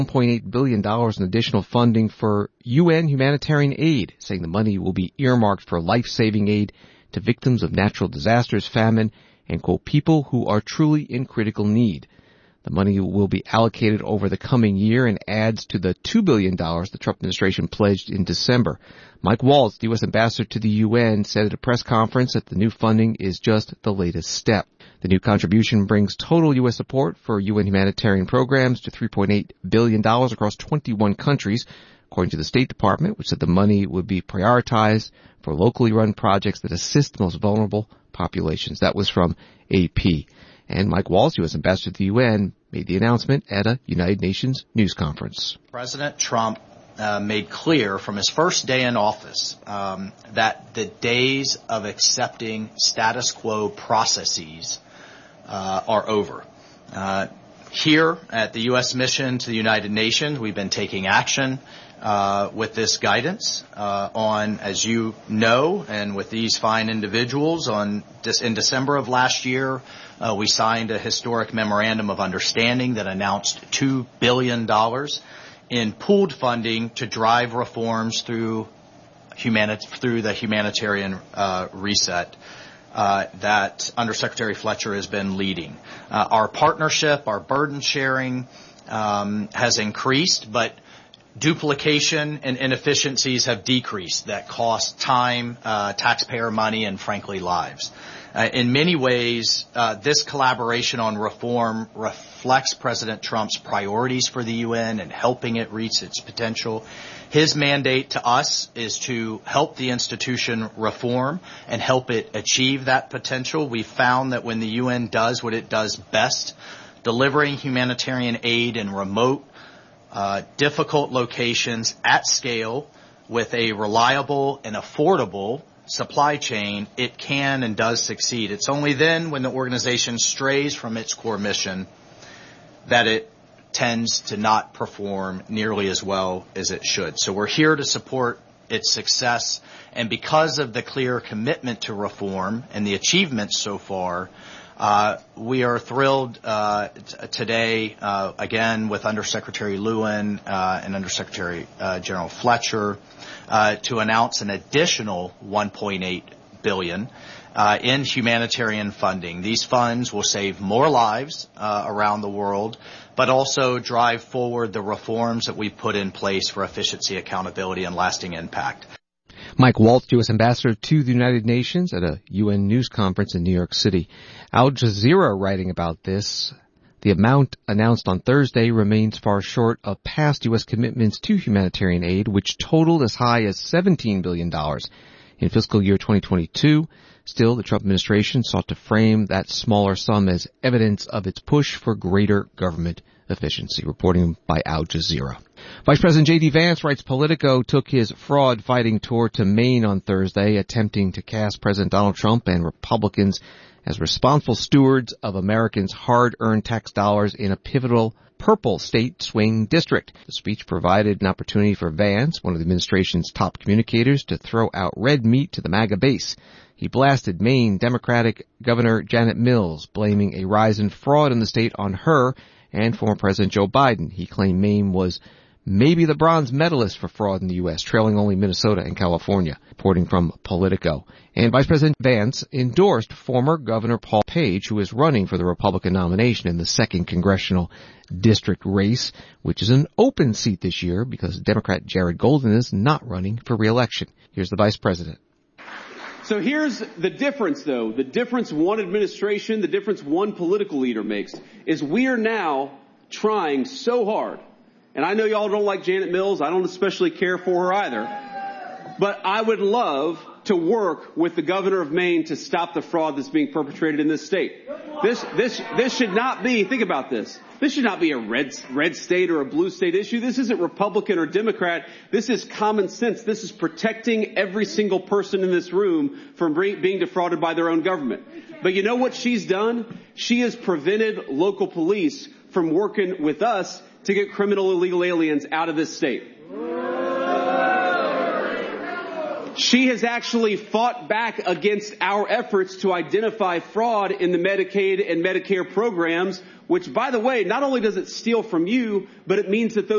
$1.8 billion in additional funding for UN humanitarian aid, saying the money will be earmarked for life-saving aid to victims of natural disasters, famine, and, quote, people who are truly in critical need. The money will be allocated over the coming year and adds to the $2 billion the Trump administration pledged in December. Mike Waltz, the U.S. ambassador to the UN, said at a press conference that the new funding is just the latest step. The new contribution brings total U.S. support for UN humanitarian programs to $3.8 billion across 21 countries, according to the State Department, which said the money would be prioritized for locally run projects that assist the most vulnerable populations. That was from AP. And Mike Waltz, U.S. ambassador to the UN, made the announcement at a United Nations news conference. President Trump made clear from his first day in office that the days of accepting status quo processes are over. Here at the U.S. mission to the United Nations, we've been taking action with this guidance on, as you know, and with these fine individuals, in December of last year, we signed a historic memorandum of understanding that announced $2 billion in pooled funding to drive reforms through the humanitarian reset that Undersecretary Fletcher has been leading. Our partnership, our burden sharing has increased, but duplication and inefficiencies have decreased that cost time, taxpayer money, and frankly lives. In many ways, this collaboration on reform reflects President Trump's priorities for the UN and helping it reach its potential. His mandate to us is to help the institution reform and help it achieve that potential. We found that when the UN does what it does best, delivering humanitarian aid in remote, difficult locations at scale with a reliable and affordable supply chain, it can and does succeed. It's only then when the organization strays from its core mission that it tends to not perform nearly as well as it should. So we're here to support its success, and because of the clear commitment to reform and the achievements so far, we are thrilled today, again, with Undersecretary Lewin and Undersecretary General Fletcher, to announce an additional $1.8 billion in humanitarian funding. These funds will save more lives around the world, but also drive forward the reforms that we've put in place for efficiency, accountability, and lasting impact. Mike Waltz, U.S. ambassador to the United Nations at a UN news conference in New York City. Al Jazeera writing about this. The amount announced on Thursday remains far short of past U.S. commitments to humanitarian aid, which totaled as high as $17 billion in fiscal year 2022. Still, the Trump administration sought to frame that smaller sum as evidence of its push for greater government efficiency. Reporting by Al Jazeera. Vice President J.D. Vance, writes Politico, took his fraud-fighting tour to Maine on Thursday, attempting to cast President Donald Trump and Republicans as responsible stewards of Americans' hard-earned tax dollars in a pivotal purple state swing district. The speech provided an opportunity for Vance, one of the administration's top communicators, to throw out red meat to the MAGA base. He blasted Maine Democratic Governor Janet Mills, blaming a rise in fraud in the state on her and former President Joe Biden. He claimed Maine was maybe the bronze medalist for fraud in the U.S., trailing only Minnesota and California, reporting from Politico. And Vice President Vance endorsed former Governor Paul Page, who is running for the Republican nomination in the 2nd Congressional District race, which is an open seat this year because Democrat Jared Golden is not running for re-election. Here's the Vice President. So here's the difference, though. The difference one administration, the difference one political leader makes is we are now trying so hard. And I know y'all don't like Janet Mills. I don't especially care for her either. But I would love to work with the governor of Maine to stop the fraud that's being perpetrated in this state. This should not be, think about this. This should not be a red state or a blue state issue. This isn't Republican or Democrat. This is common sense. This is protecting every single person in this room from being defrauded by their own government. But you know what she's done? She has prevented local police from working with us to get criminal illegal aliens out of this state. She has actually fought back against our efforts to identify fraud in the Medicaid and Medicare programs, which, by the way, not only does it steal from you, but it means that those